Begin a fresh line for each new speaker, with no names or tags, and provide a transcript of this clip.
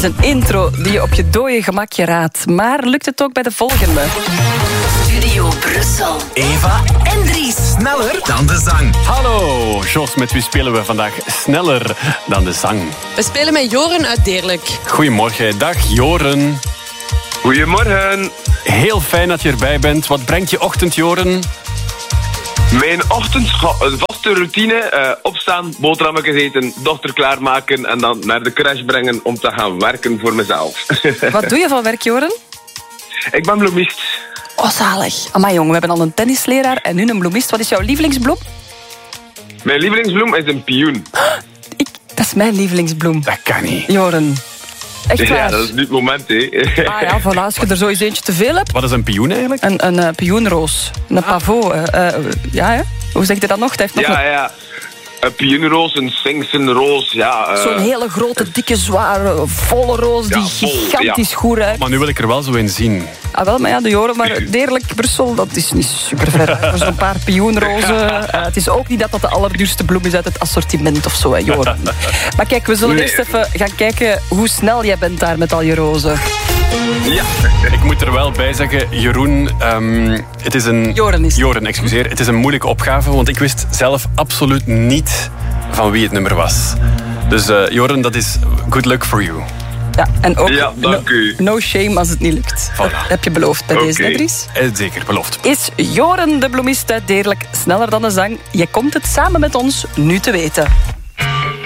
is een intro die je op je dode gemakje raadt. Maar lukt het ook bij de volgende?
Studio Brussel.
Eva
En Dries.
sneller dan de zang.
Hallo, Jos, met wie spelen we vandaag sneller dan de zang?
We spelen met Joren uit Deerlijk.
Goedemorgen, dag Joren.
Goedemorgen.
Heel fijn dat je erbij bent. Wat brengt je ochtend, Joren?
Mijn ochtend, een vaste routine. Opstaan, boterhammetjes eten, dochter klaarmaken en dan naar de crash brengen om te gaan werken voor mezelf.
Wat doe je van werk, Joren?
Ik ben bloemist.
Oh, zalig. Amai, jong, we hebben al een tennisleraar en nu een bloemist. Wat is jouw lievelingsbloem?
Mijn lievelingsbloem is een pioen.
Dat is mijn lievelingsbloem.
Dat kan niet.
Joren. Echt waar.
Ja, dat is nu het moment, hè.
Ah ja, voilà, als je er zo eens eentje te veel hebt.
Wat is een pioen eigenlijk?
Een pioenroos. Een pavot. Ja, hè? Hoe zeg je dat nog? Het heeft nog
Ja. Een pioenroos, een Sphinxenroos, ja.
zo'n hele grote, dikke, zware, volle roos die
vol,
gigantisch goed ruikt.
Maar nu wil ik er wel zo in zien.
Ah, wel, maar ja, de Joren, maar Deerlijk, Brussel, dat is niet super ver. Voor zo'n paar pioenrozen. Het is ook niet dat de allerduurste bloem is uit het assortiment of zo, hè, Joren. Maar kijk, we zullen eerst even gaan kijken hoe snel jij bent daar met al je rozen.
Ja.
Ik moet er wel bij zeggen, Jeroen, het is een...
Joren is het.
Joren, excuseer. Het is een moeilijke opgave, want ik wist zelf absoluut niet van wie het nummer was. Dus Joren, dat is good luck for you.
Ja, en ook
Ja, dank u.
no shame als het niet lukt.
Voilà.
Dat heb je beloofd bij deze, hè,
Oké.
Dries?
Zeker, beloofd.
Is Joren de bloemist uit Deerlijk sneller dan de zang? Je komt het samen met ons nu te weten.